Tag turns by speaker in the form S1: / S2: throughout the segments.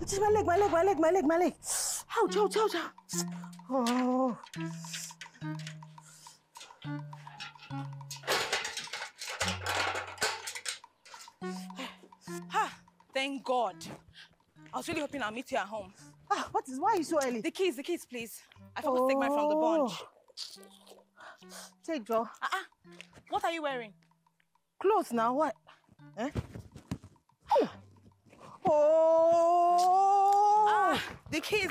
S1: Just my leg. Ouch. Oh.
S2: Thank God. I was really hoping I'll meet you at home.
S1: Why are you so early?
S2: The keys, please. I forgot to take mine from the bunch.
S1: Take, Joe.
S2: What are you wearing?
S1: Clothes now, what? Eh?
S2: The keys.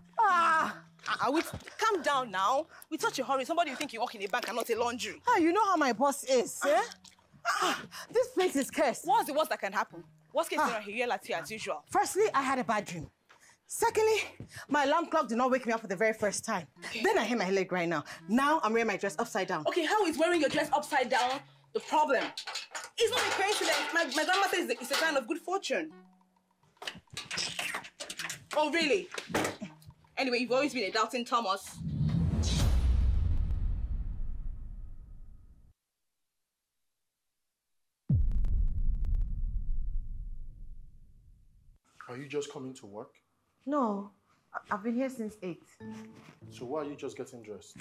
S2: Calm down now. With such a hurry, somebody will think you walk in a bank and not a laundry.
S1: You know how my boss is, eh? This place is cursed.
S2: What's the worst that can happen? Worst case scenario, he yell at you as usual.
S1: Firstly, I had a bad dream. Secondly, my alarm clock did not wake me up for the very first time. Then I hit my leg right now. Now I'm wearing my dress upside down.
S2: Okay, how is wearing your dress upside down the problem? It's not a coincidence. My grandma says it's a sign of good fortune. Oh, really? Anyway, you've always been a doubting Thomas.
S3: Are you just coming to work?
S1: No, I've been here since 8.
S3: So why are you just getting dressed?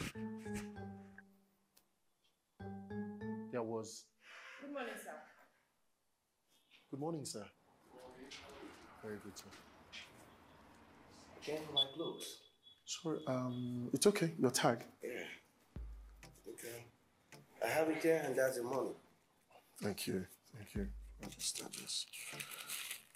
S3: There was...
S2: Good morning, sir.
S3: Good morning, sir. Very good, sir.
S4: Again, my clothes.
S3: Sorry, it's okay. Your tag.
S4: Yeah. Okay. I have it here, and that's the money.
S3: Thank you. Let me just start this.